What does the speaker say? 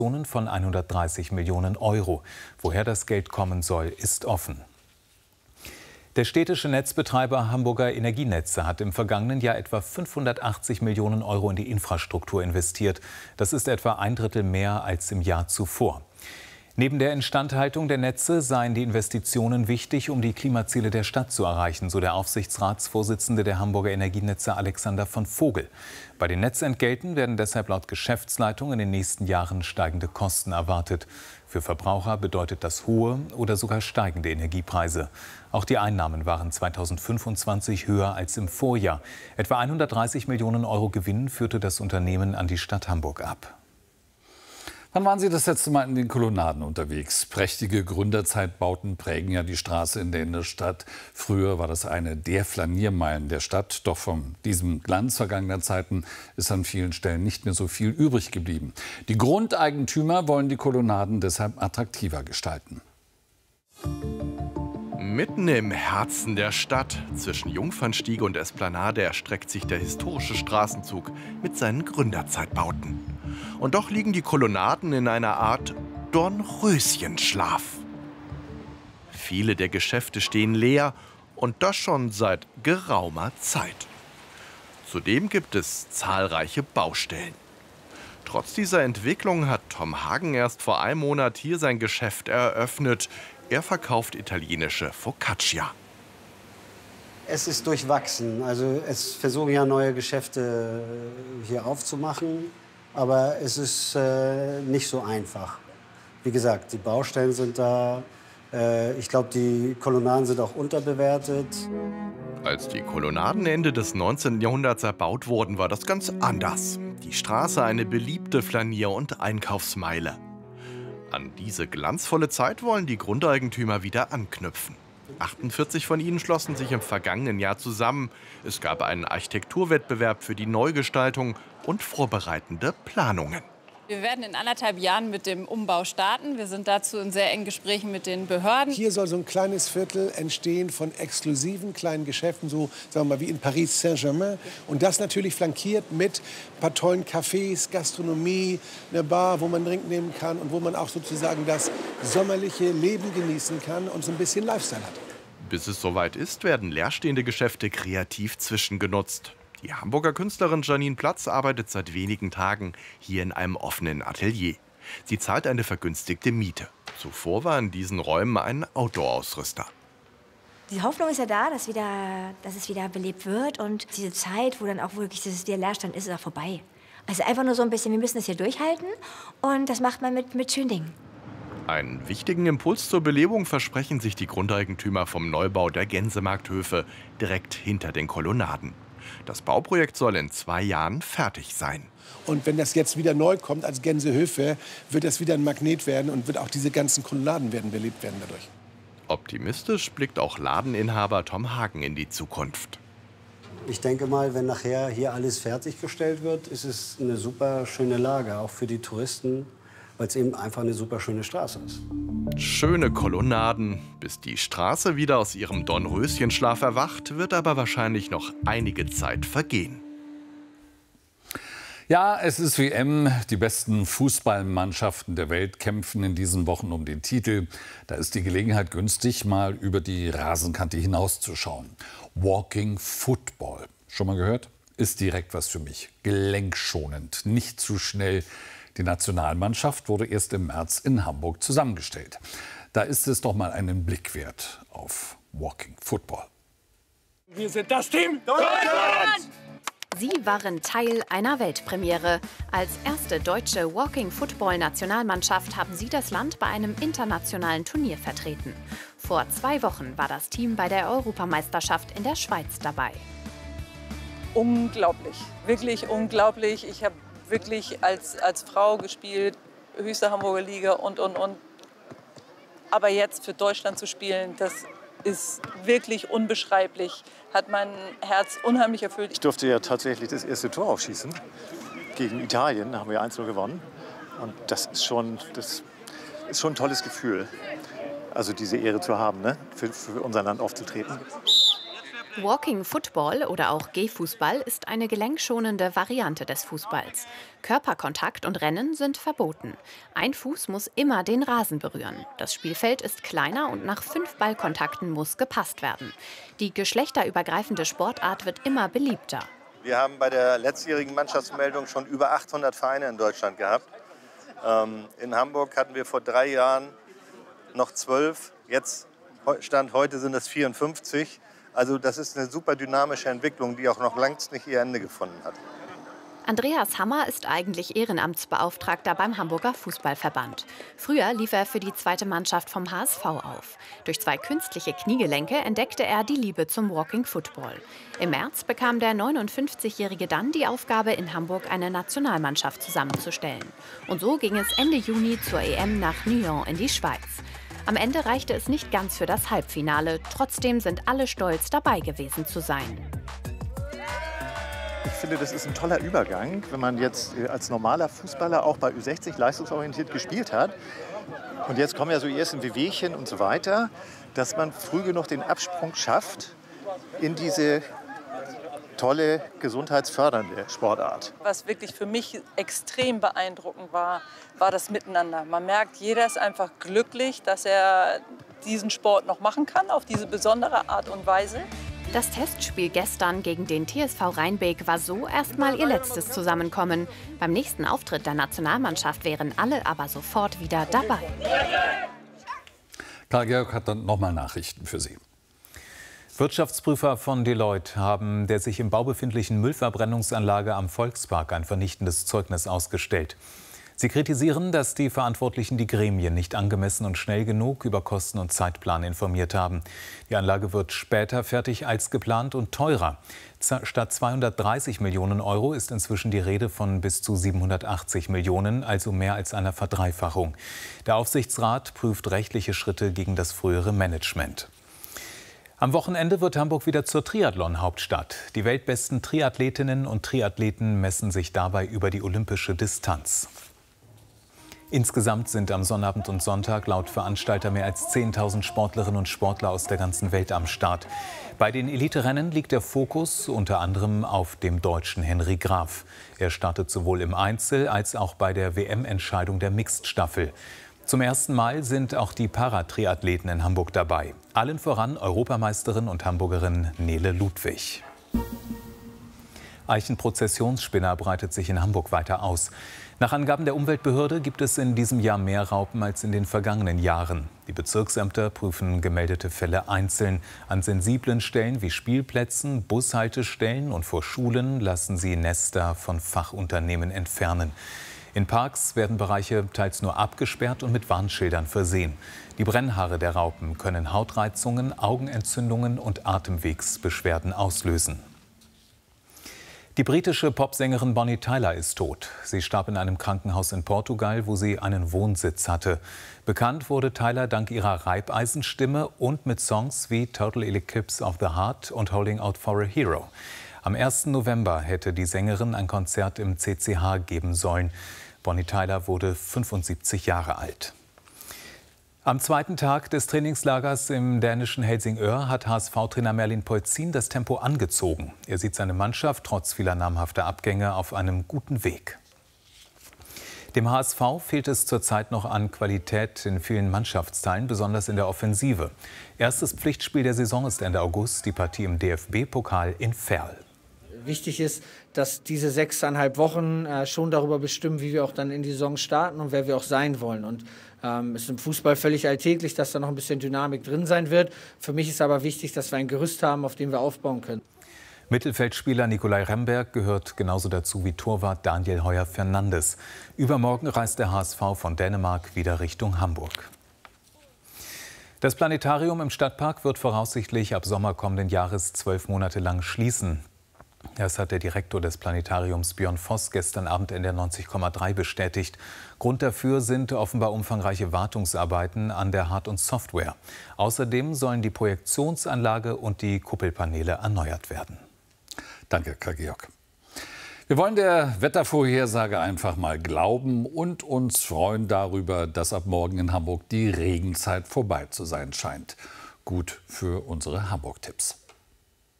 von 130 Millionen Euro. Woher das Geld kommen soll, ist offen. Der städtische Netzbetreiber Hamburger Energienetze hat im vergangenen Jahr etwa 580 Millionen Euro in die Infrastruktur investiert. Das ist etwa ein Drittel mehr als im Jahr zuvor. Neben der Instandhaltung der Netze seien die Investitionen wichtig, um die Klimaziele der Stadt zu erreichen, so der Aufsichtsratsvorsitzende der Hamburger Energienetze Alexander von Vogel. Bei den Netzentgelten werden deshalb laut Geschäftsleitung in den nächsten Jahren steigende Kosten erwartet. Für Verbraucher bedeutet das hohe oder sogar steigende Energiepreise. Auch die Einnahmen waren 2025 höher als im Vorjahr. Etwa 130 Millionen Euro Gewinn führte das Unternehmen an die Stadt Hamburg ab. Wann waren Sie das letzte Mal in den Kolonnaden unterwegs? Prächtige Gründerzeitbauten prägen ja die Straße in der Innenstadt. Früher war das eine der Flaniermeilen der Stadt. Doch von diesem Glanz vergangener Zeiten ist an vielen Stellen nicht mehr so viel übrig geblieben. Die Grundeigentümer wollen die Kolonnaden deshalb attraktiver gestalten. Mitten im Herzen der Stadt, zwischen Jungfernstiege und Esplanade, erstreckt sich der historische Straßenzug mit seinen Gründerzeitbauten. Und doch liegen die Kolonnaden in einer Art Dornröschenschlaf. Viele der Geschäfte stehen leer und das schon seit geraumer Zeit. Zudem gibt es zahlreiche Baustellen. Trotz dieser Entwicklung hat Tom Hagen erst vor einem Monat hier sein Geschäft eröffnet. Er verkauft italienische Focaccia. Es ist durchwachsen. Also es versuchen ja neue Geschäfte hier aufzumachen, aber es ist nicht so einfach. Wie gesagt, die Baustellen sind da. Ich glaube, die Kolonnaden sind auch unterbewertet. Als die Kolonnaden Ende des 19. Jahrhunderts erbaut wurden, war das ganz anders. Die Straße eine beliebte Flanier- und Einkaufsmeile. An diese glanzvolle Zeit wollen die Grundeigentümer wieder anknüpfen. 48 von ihnen schlossen sich im vergangenen Jahr zusammen. Es gab einen Architekturwettbewerb für die Neugestaltung und vorbereitende Planungen. Wir werden in 1,5 Jahren mit dem Umbau starten. Wir sind dazu in sehr engen Gesprächen mit den Behörden. Hier soll so ein kleines Viertel entstehen von exklusiven kleinen Geschäften, so sagen wir mal wie in Paris Saint-Germain. Und das natürlich flankiert mit ein paar tollen Cafés, Gastronomie, eine Bar, wo man Drink nehmen kann und wo man auch sozusagen das sommerliche Leben genießen kann und so ein bisschen Lifestyle hat. Bis es soweit ist, werden leerstehende Geschäfte kreativ zwischengenutzt. Die Hamburger Künstlerin Janine Platz arbeitet seit wenigen Tagen hier in einem offenen Atelier. Sie zahlt eine vergünstigte Miete. Zuvor war in diesen Räumen ein Outdoor-Ausrüster. Die Hoffnung ist ja da, dass es wieder belebt wird. Und diese Zeit, wo dann auch wirklich der Leerstand ist, ist auch vorbei. Also einfach nur so ein bisschen, wir müssen das hier durchhalten. Und das macht man mit schönen Dingen. Einen wichtigen Impuls zur Belebung versprechen sich die Grundeigentümer vom Neubau der Gänsemarkthöfe direkt hinter den Kolonnaden. Das Bauprojekt soll in 2 Jahren fertig sein. Und wenn das jetzt wieder neu kommt als Gänsehöfe, wird das wieder ein Magnet werden und wird auch diese ganzen Kolonnaden werden belebt werden dadurch. Optimistisch blickt auch Ladeninhaber Tom Hagen in die Zukunft. Ich denke mal, wenn nachher hier alles fertiggestellt wird, ist es eine super schöne Lage, auch für die Touristen, weil es eben einfach eine super schöne Straße ist. Schöne Kolonnaden, bis die Straße wieder aus ihrem Dornröschenschlaf erwacht, wird aber wahrscheinlich noch einige Zeit vergehen. Ja, es ist WM. Die besten Fußballmannschaften der Welt kämpfen in diesen Wochen um den Titel. Da ist die Gelegenheit günstig, mal über die Rasenkante hinauszuschauen. Walking Football. Schon mal gehört? Ist direkt was für mich. Gelenkschonend, nicht zu schnell. Die Nationalmannschaft wurde erst im März in Hamburg zusammengestellt. Da ist es doch mal einen Blick wert auf Walking Football. Wir sind das Team Deutschland! Sie waren Teil einer Weltpremiere. Als erste deutsche Walking-Football-Nationalmannschaft haben Sie das Land bei einem internationalen Turnier vertreten. Vor 2 Wochen war das Team bei der Europameisterschaft in der Schweiz dabei. Unglaublich, wirklich unglaublich. Ich habe wirklich als Frau gespielt, höchste Hamburger Liga und. Aber jetzt für Deutschland zu spielen, das ist wirklich unbeschreiblich. Hat mein Herz unheimlich erfüllt. Ich durfte ja tatsächlich das erste Tor aufschießen. Gegen Italien haben wir 1:0 gewonnen. Und das ist schon ein tolles Gefühl, also diese Ehre zu haben, ne? für unser Land aufzutreten. Walking Football oder auch Gehfußball ist eine gelenkschonende Variante des Fußballs. Körperkontakt und Rennen sind verboten. Ein Fuß muss immer den Rasen berühren. Das Spielfeld ist kleiner und nach 5 Ballkontakten muss gepasst werden. Die geschlechterübergreifende Sportart wird immer beliebter. Wir haben bei der letztjährigen Mannschaftsmeldung schon über 800 Vereine in Deutschland gehabt. In Hamburg hatten wir vor 3 Jahren noch 12. Jetzt, Stand heute, sind es 54. Also das ist eine super dynamische Entwicklung, die auch noch längst nicht ihr Ende gefunden hat. Andreas Hammer ist eigentlich Ehrenamtsbeauftragter beim Hamburger Fußballverband. Früher lief er für die 2. Mannschaft vom HSV auf. Durch 2 künstliche Kniegelenke entdeckte er die Liebe zum Walking Football. Im März bekam der 59-Jährige dann die Aufgabe, in Hamburg eine Nationalmannschaft zusammenzustellen. Und so ging es Ende Juni zur EM nach Nyon in die Schweiz. Am Ende reichte es nicht ganz für das Halbfinale. Trotzdem sind alle stolz, dabei gewesen zu sein. Ich finde, das ist ein toller Übergang, wenn man jetzt als normaler Fußballer auch bei Ü60 leistungsorientiert gespielt hat. Und jetzt kommen ja so die ersten Wehwehchen und so weiter, dass man früh genug den Absprung schafft in diese tolle, gesundheitsfördernde Sportart. Was wirklich für mich extrem beeindruckend war, war das Miteinander. Man merkt, jeder ist einfach glücklich, dass er diesen Sport noch machen kann, auf diese besondere Art und Weise. Das Testspiel gestern gegen den TSV Rheinbeek war so erstmal ihr letztes Zusammenkommen. Beim nächsten Auftritt der Nationalmannschaft wären alle aber sofort wieder dabei. Karl-Georg hat dann nochmal Nachrichten für Sie. Wirtschaftsprüfer von Deloitte haben der sich im Bau befindlichen Müllverbrennungsanlage am Volkspark ein vernichtendes Zeugnis ausgestellt. Sie kritisieren, dass die Verantwortlichen die Gremien nicht angemessen und schnell genug über Kosten und Zeitplan informiert haben. Die Anlage wird später fertig als geplant und teurer. Statt 230 Millionen Euro ist inzwischen die Rede von bis zu 780 Millionen, also mehr als einer Verdreifachung. Der Aufsichtsrat prüft rechtliche Schritte gegen das frühere Management. Am Wochenende wird Hamburg wieder zur Triathlon-Hauptstadt. Die weltbesten Triathletinnen und Triathleten messen sich dabei über die olympische Distanz. Insgesamt sind am Sonnabend und Sonntag laut Veranstalter mehr als 10.000 Sportlerinnen und Sportler aus der ganzen Welt am Start. Bei den Eliterennen liegt der Fokus unter anderem auf dem Deutschen Henry Graf. Er startet sowohl im Einzel als auch bei der WM-Entscheidung der Mixed-Staffel. Zum ersten Mal sind auch die Paratriathleten in Hamburg dabei. Allen voran Europameisterin und Hamburgerin Nele Ludwig. Eichenprozessionsspinner breitet sich in Hamburg weiter aus. Nach Angaben der Umweltbehörde gibt es in diesem Jahr mehr Raupen als in den vergangenen Jahren. Die Bezirksämter prüfen gemeldete Fälle einzeln. An sensiblen Stellen wie Spielplätzen, Bushaltestellen und vor Schulen lassen sie Nester von Fachunternehmen entfernen. In Parks werden Bereiche teils nur abgesperrt und mit Warnschildern versehen. Die Brennhaare der Raupen können Hautreizungen, Augenentzündungen und Atemwegsbeschwerden auslösen. Die britische Popsängerin Bonnie Tyler ist tot. Sie starb in einem Krankenhaus in Portugal, wo sie einen Wohnsitz hatte. Bekannt wurde Tyler dank ihrer Reibeisenstimme und mit Songs wie Total Eclipse of the Heart und Holding Out for a Hero. Am 1. November hätte die Sängerin ein Konzert im CCH geben sollen. Bonnie Tyler wurde 75 Jahre alt. Am zweiten Tag des Trainingslagers im dänischen Helsingør hat HSV-Trainer Merlin Polzin das Tempo angezogen. Er sieht seine Mannschaft trotz vieler namhafter Abgänge auf einem guten Weg. Dem HSV fehlt es zurzeit noch an Qualität in vielen Mannschaftsteilen, besonders in der Offensive. Erstes Pflichtspiel der Saison ist Ende August die Partie im DFB-Pokal in Verl. Wichtig ist, dass diese 6,5 Wochen schon darüber bestimmen, wie wir auch dann in die Saison starten und wer wir auch sein wollen. Und es ist im Fußball völlig alltäglich, dass da noch ein bisschen Dynamik drin sein wird. Für mich ist aber wichtig, dass wir ein Gerüst haben, auf dem wir aufbauen können. Mittelfeldspieler Nicolai Remberg gehört genauso dazu wie Torwart Daniel Heuer-Fernandes. Übermorgen reist der HSV von Dänemark wieder Richtung Hamburg. Das Planetarium im Stadtpark wird voraussichtlich ab Sommer kommenden Jahres 12 Monate lang schließen. Das hat der Direktor des Planetariums Björn Voss gestern Abend in der 90,3 bestätigt. Grund dafür sind offenbar umfangreiche Wartungsarbeiten an der Hard- und Software. Außerdem sollen die Projektionsanlage und die Kuppelpaneele erneuert werden. Danke, Karl-Georg. Wir wollen der Wettervorhersage einfach mal glauben und uns freuen darüber, dass ab morgen in Hamburg die Regenzeit vorbei zu sein scheint. Gut für unsere Hamburg-Tipps.